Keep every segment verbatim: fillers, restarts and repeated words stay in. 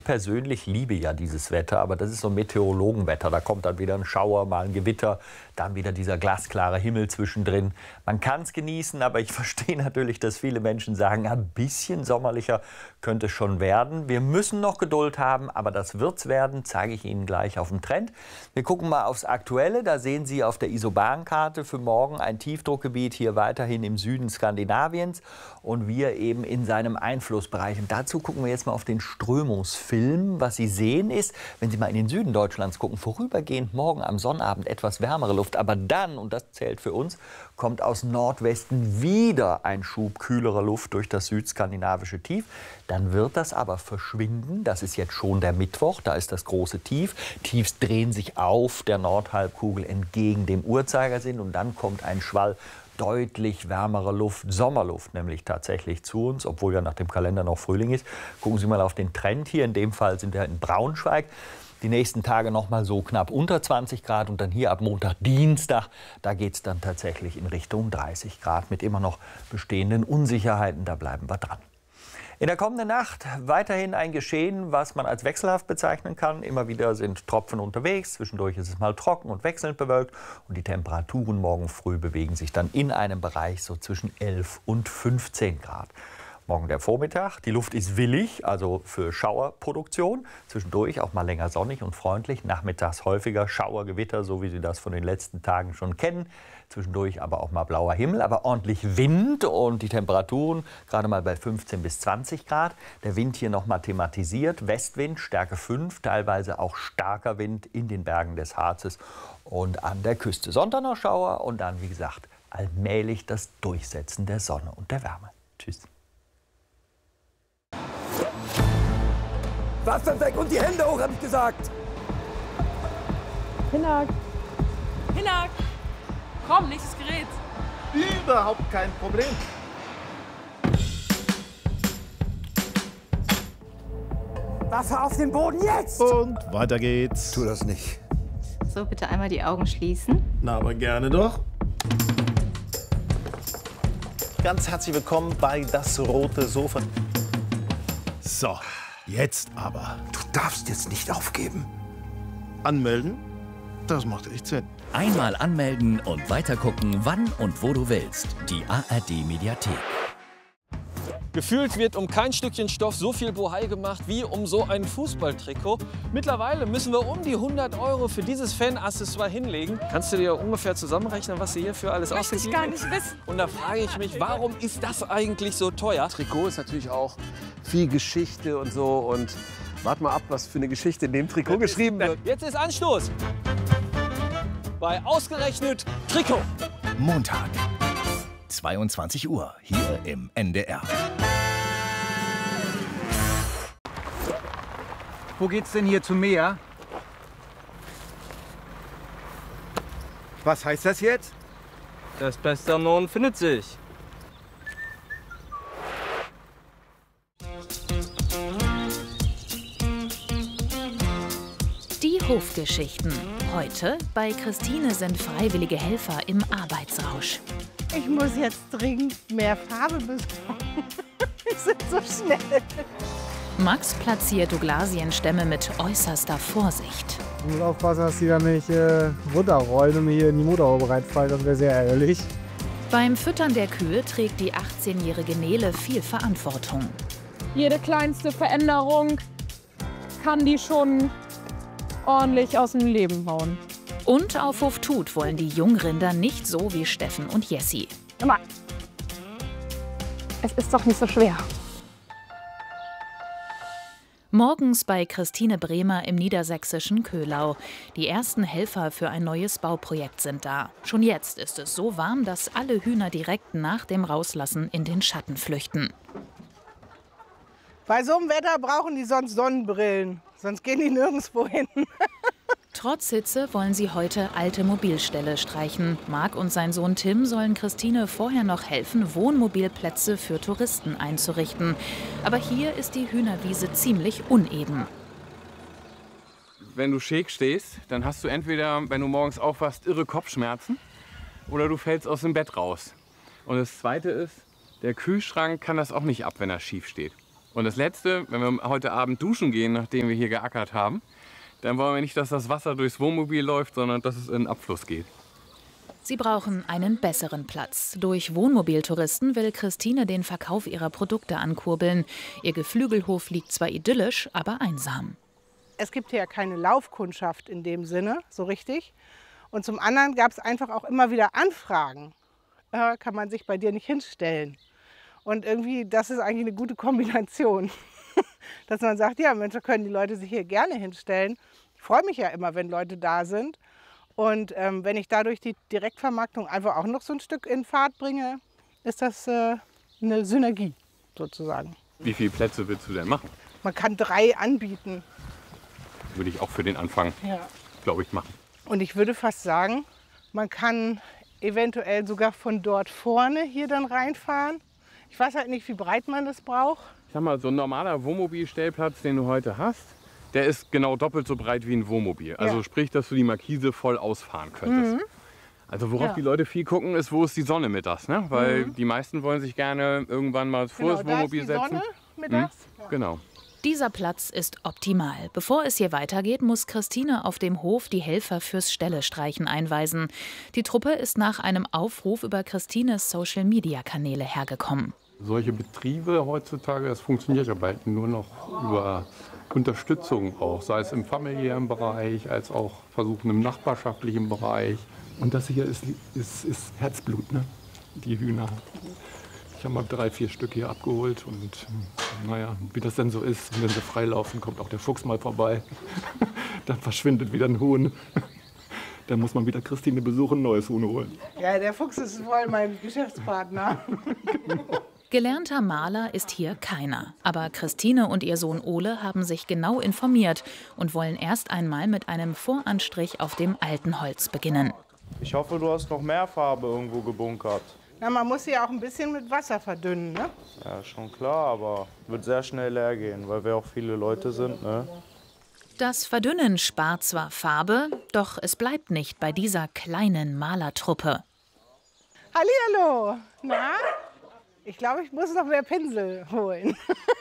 Persönlich liebe ja dieses Wetter, aber das ist so Meteorologenwetter. Da kommt dann wieder ein Schauer, mal ein Gewitter, dann wieder dieser glasklare Himmel zwischendrin. Man kann es genießen, aber ich verstehe natürlich, dass viele Menschen sagen, ein bisschen sommerlicher könnte es schon werden. Wir müssen noch Geduld haben, aber das wird's werden, zeige ich Ihnen gleich auf dem Trend. Wir gucken mal aufs Aktuelle. Da sehen Sie auf der Isobankarte für morgen ein Tiefdruckgebiet hier weiterhin im Süden Skandinaviens und wir eben in seinem Einflussbereich. Und dazu gucken wir jetzt mal auf den Strömungsfilm. Film. Was Sie sehen ist, wenn Sie mal in den Süden Deutschlands gucken, vorübergehend morgen am Sonnabend etwas wärmere Luft. Aber dann, und das zählt für uns, kommt aus Nordwesten wieder ein Schub kühlerer Luft durch das südskandinavische Tief. Dann wird das aber verschwinden. Das ist jetzt schon der Mittwoch, da ist das große Tief. Tiefs drehen sich auf der Nordhalbkugel entgegen dem Uhrzeigersinn und dann kommt ein Schwall deutlich wärmere Luft, Sommerluft nämlich tatsächlich zu uns, obwohl ja nach dem Kalender noch Frühling ist. Gucken Sie mal auf den Trend hier. In dem Fall sind wir in Braunschweig. Die nächsten Tage noch mal so knapp unter zwanzig Grad und dann hier ab Montag, Dienstag, da geht es dann tatsächlich in Richtung dreißig Grad mit immer noch bestehenden Unsicherheiten. Da bleiben wir dran. In der kommenden Nacht weiterhin ein Geschehen, was man als wechselhaft bezeichnen kann. Immer wieder sind Tropfen unterwegs, zwischendurch ist es mal trocken und wechselnd bewölkt. Und die Temperaturen morgen früh bewegen sich dann in einem Bereich so zwischen elf und fünfzehn Grad. Morgen der Vormittag, die Luft ist willig, also für Schauerproduktion. Zwischendurch auch mal länger sonnig und freundlich. Nachmittags häufiger Schauergewitter, so wie Sie das von den letzten Tagen schon kennen. Zwischendurch aber auch mal blauer Himmel, aber ordentlich Wind und die Temperaturen gerade mal bei fünfzehn bis zwanzig Grad. Der Wind hier noch mal thematisiert. Westwind, Stärke fünf, teilweise auch starker Wind in den Bergen des Harzes und an der Küste. Sonntag noch Schauer und dann, wie gesagt, allmählich das Durchsetzen der Sonne und der Wärme. Tschüss. Wasser weg und die Hände hoch, habe ich gesagt. Hinak. Hinak. Komm, nächstes Gerät. Überhaupt kein Problem. Wasser auf den Boden jetzt! Und weiter geht's. Tu das nicht. So, bitte einmal die Augen schließen. Na, aber gerne doch. Ganz herzlich willkommen bei Das Rote Sofa. So, jetzt aber. Du darfst jetzt nicht aufgeben. Anmelden? Das macht echt Sinn. Einmal anmelden und weitergucken, wann und wo du willst. Die A R D-Mediathek. Gefühlt wird um kein Stückchen Stoff so viel Bohai gemacht wie um so ein Fußballtrikot. Mittlerweile müssen wir um die hundert Euro für dieses Fan-Accessoire hinlegen. Kannst du dir ungefähr zusammenrechnen, was sie hierfür alles ausgegeben haben? Möchte ich gar nicht wissen. Und da frage ich mich, warum ist das eigentlich so teuer? Trikot ist natürlich auch viel Geschichte und so. Und wart mal ab, was für eine Geschichte in dem Trikot geschrieben wird. Jetzt ist Anstoß bei Ausgerechnet Trikot. Montag, zweiundzwanzig Uhr, hier im N D R. Wo geht's denn hier zum Meer? Was heißt das jetzt? Das Beste am Norden findet sich. Die Hofgeschichten. Heute bei Christine sind freiwillige Helfer im Arbeitsrausch. Ich muss jetzt dringend mehr Farbe besorgen. Wir sind so schnell. Max platziert Douglasienstämme mit äußerster Vorsicht. Ich muss aufpassen, dass die dann nicht äh, runterrollen und mir hier in die Motorhaube reinfallen. Das wäre sehr ärgerlich. Beim Füttern der Kühe trägt die achtzehnjährige Nele viel Verantwortung. Jede kleinste Veränderung kann die schon ordentlich aus dem Leben hauen. Und auf Hof Tut wollen die Jungrinder nicht so wie Steffen und Jessie. Aber es ist doch nicht so schwer. Morgens bei Christine Bremer im niedersächsischen Köhlau. Die ersten Helfer für ein neues Bauprojekt sind da. Schon jetzt ist es so warm, dass alle Hühner direkt nach dem Rauslassen in den Schatten flüchten. Bei so einem Wetter brauchen die sonst Sonnenbrillen. Sonst gehen die nirgendwo hin. Trotz Hitze wollen sie heute alte Mobilställe streichen. Marc und sein Sohn Tim sollen Christine vorher noch helfen, Wohnmobilplätze für Touristen einzurichten. Aber hier ist die Hühnerwiese ziemlich uneben. Wenn du schräg stehst, dann hast du entweder, wenn du morgens aufwachst, irre Kopfschmerzen oder du fällst aus dem Bett raus. Und das Zweite ist, der Kühlschrank kann das auch nicht ab, wenn er schief steht. Und das Letzte, wenn wir heute Abend duschen gehen, nachdem wir hier geackert haben, dann wollen wir nicht, dass das Wasser durchs Wohnmobil läuft, sondern dass es in den Abfluss geht. Sie brauchen einen besseren Platz. Durch Wohnmobiltouristen will Christine den Verkauf ihrer Produkte ankurbeln. Ihr Geflügelhof liegt zwar idyllisch, aber einsam. Es gibt hier keine Laufkundschaft in dem Sinne, so richtig. Und zum anderen gab es einfach auch immer wieder Anfragen. Äh, kann man sich bei dir nicht hinstellen? Und irgendwie, das ist eigentlich eine gute Kombination. Dass man sagt, ja Mensch, da können die Leute sich hier gerne hinstellen. Ich freue mich ja immer, wenn Leute da sind. Und ähm, wenn ich dadurch die Direktvermarktung einfach auch noch so ein Stück in Fahrt bringe, ist das äh, eine Synergie sozusagen. Wie viele Plätze willst du denn machen? Man kann drei anbieten. Würde ich auch für den Anfang, ja. glaube ich, machen. Und ich würde fast sagen, man kann eventuell sogar von dort vorne hier dann reinfahren. Ich weiß halt nicht, wie breit man das braucht. Ich sag mal, so ein normaler Wohnmobilstellplatz, den du heute hast, der ist genau doppelt so breit wie ein Wohnmobil. Also Ja. sprich, dass du die Markise voll ausfahren könntest. Mhm. Also worauf Ja. die Leute viel gucken, ist, wo ist die Sonne mittags. Ne? Weil Mhm. die meisten wollen sich gerne irgendwann mal vor Genau, das da ist Wohnmobil die setzen. Sonne mittags. Mhm. Genau. Dieser Platz ist optimal. Bevor es hier weitergeht, muss Christine auf dem Hof die Helfer fürs Ställe-Streichen einweisen. Die Truppe ist nach einem Aufruf über Christines Social-Media-Kanäle hergekommen. Solche Betriebe heutzutage, das funktioniert ja bald nur noch über Unterstützung auch, sei es im familiären Bereich, als auch versuchen im nachbarschaftlichen Bereich. Und das hier ist, ist, ist Herzblut, ne? Die Hühner. Ich habe mal drei, vier Stück hier abgeholt und naja, wie das denn so ist, wenn sie freilaufen, kommt auch der Fuchs mal vorbei. Dann verschwindet wieder ein Huhn. Dann muss man wieder Christine besuchen, ein neues Huhn holen. Ja, der Fuchs ist voll mein Geschäftspartner. Gelernter Maler ist hier keiner. Aber Christine und ihr Sohn Ole haben sich genau informiert und wollen erst einmal mit einem Voranstrich auf dem alten Holz beginnen. Ich hoffe, du hast noch mehr Farbe irgendwo gebunkert. Na, man muss sie auch ein bisschen mit Wasser verdünnen, ne? Ja, schon klar, aber wird sehr schnell leer gehen, weil wir auch viele Leute sind, ne? Das Verdünnen spart zwar Farbe, doch es bleibt nicht bei dieser kleinen Malertruppe. Hallihallo! Na? Ich glaube, ich muss noch mehr Pinsel holen.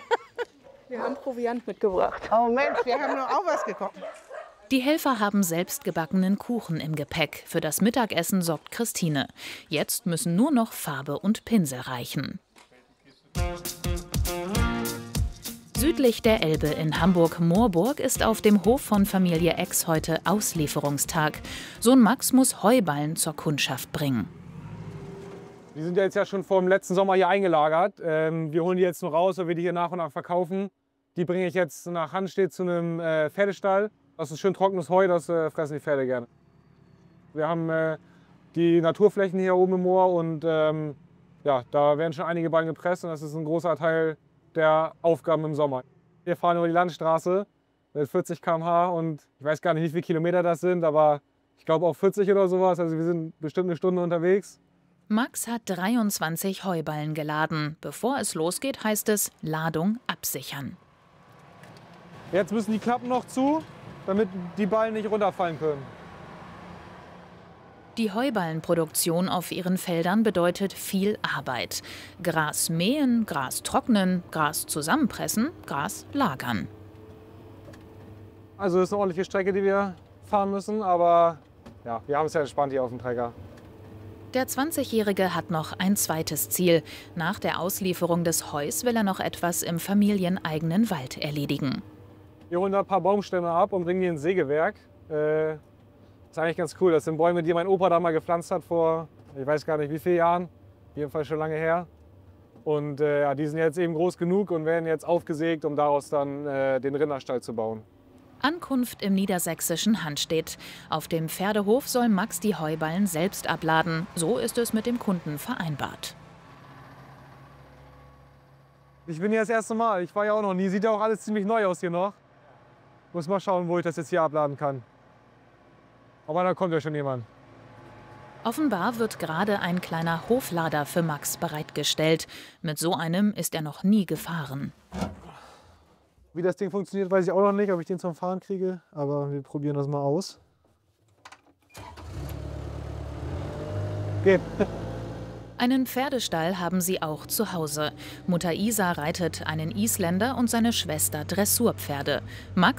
Wir haben Proviant mitgebracht. Oh Mensch, wir haben nur auch was gekocht. Die Helfer haben selbstgebackenen Kuchen im Gepäck. Für das Mittagessen sorgt Christine. Jetzt müssen nur noch Farbe und Pinsel reichen. Südlich der Elbe in Hamburg-Moorburg ist auf dem Hof von Familie Ex heute Auslieferungstag. Sohn Max muss Heuballen zur Kundschaft bringen. Die sind ja jetzt ja schon vor dem letzten Sommer hier eingelagert. Ähm, wir holen die jetzt nur raus, weil wir die hier nach und nach verkaufen. Die bringe ich jetzt nach Hanstedt zu einem äh, Pferdestall. Das ist schön trockenes Heu, das äh, fressen die Pferde gerne. Wir haben äh, die Naturflächen hier oben im Moor und ähm, ja, da werden schon einige Ballen gepresst und das ist ein großer Teil der Aufgaben im Sommer. Wir fahren über die Landstraße mit vierzig Kilometer pro Stunde und ich weiß gar nicht, wie viele Kilometer das sind, aber ich glaube auch vierzig oder sowas. Also wir sind bestimmt eine Stunde unterwegs. Max hat dreiundzwanzig Heuballen geladen. Bevor es losgeht, heißt es Ladung absichern. Jetzt müssen die Klappen noch zu, damit die Ballen nicht runterfallen können. Die Heuballenproduktion auf ihren Feldern bedeutet viel Arbeit. Gras mähen, Gras trocknen, Gras zusammenpressen, Gras lagern. Also das ist eine ordentliche Strecke, die wir fahren müssen, aber ja, wir haben es ja entspannt hier auf dem Trecker. Der zwanzigjährige hat noch ein zweites Ziel. Nach der Auslieferung des Heus will er noch etwas im familieneigenen Wald erledigen. Wir holen da ein paar Baumstämme ab und bringen die ins Sägewerk. Äh, das ist eigentlich ganz cool. Das sind Bäume, die mein Opa da mal gepflanzt hat vor, ich weiß gar nicht wie vielen Jahren. Jedenfalls schon lange her. Und äh, ja, die sind jetzt eben groß genug und werden jetzt aufgesägt, um daraus dann äh, den Rinderstall zu bauen. Ankunft im niedersächsischen Hanstedt. Auf dem Pferdehof soll Max die Heuballen selbst abladen. So ist es mit dem Kunden vereinbart. Ich bin hier das erste Mal. Ich war ja auch noch nie. Sieht ja auch alles ziemlich neu aus hier noch. Muss mal schauen, wo ich das jetzt hier abladen kann. Aber da kommt ja schon jemand. Offenbar wird gerade ein kleiner Hoflader für Max bereitgestellt. Mit so einem ist er noch nie gefahren. Wie das Ding funktioniert, weiß ich auch noch nicht, ob ich den zum Fahren kriege. Aber wir probieren das mal aus. Geht. Einen Pferdestall haben sie auch zu Hause. Mutter Isa reitet einen Isländer und seine Schwester Dressurpferde. Max